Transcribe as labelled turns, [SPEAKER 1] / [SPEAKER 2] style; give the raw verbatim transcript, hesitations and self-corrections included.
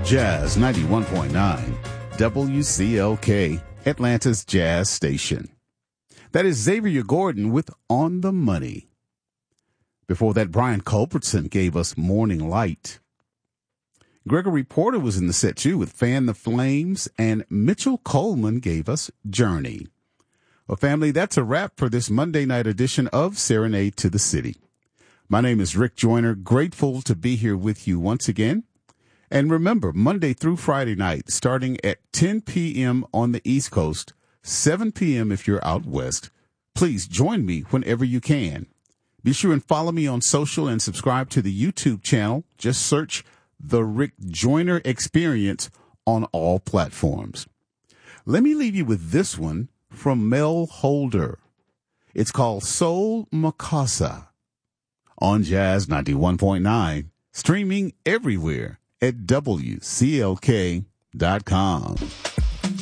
[SPEAKER 1] Jazz ninety-one point nine, W C L K, Atlanta's Jazz Station. That is Xavier Gordon with On the Money. Before that, Brian Culbertson gave us Morning Light. Gregory Porter was in the set too with Fan the Flames, and Mitchell Coleman gave us Journey. Well, family, that's a wrap for this Monday night edition of Serenade to the City. My name is Rick Joyner, grateful to be here with you once again. And remember, Monday through Friday night, starting at ten p.m. on the East Coast, seven p.m. if you're out west, please join me whenever you can. Be sure and follow me on social and subscribe to the YouTube channel. Just search The Rick Joyner Experience on all platforms. Let me leave you with this one from Mel Holder. It's called Soul Makasa on Jazz ninety-one point nine, streaming everywhere at W C L K dot com.